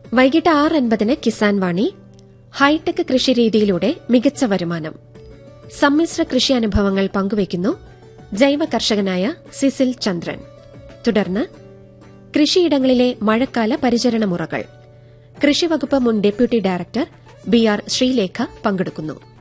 വൈകിട്ട് 6:50 കിസാൻ വാണി. ഹൈടെക് കൃഷിരീതിയിലൂടെ മികച്ച വരുമാനം. സമ്മിശ്ര കൃഷി അനുഭവങ്ങൾ പങ്കുവയ്ക്കുന്നു ജൈവ കർഷകനായ സിസിൽ ചന്ദ്രൻ. തുടർന്ന് കൃഷിയിടങ്ങളിലെ മഴക്കാല പരിചരണമുറകൾ. കൃഷിവകുപ്പ് മുൻ ഡെപ്യൂട്ടി ഡയറക്ടർ BR ശ്രീലേഖ പങ്കെടുക്കുന്നു.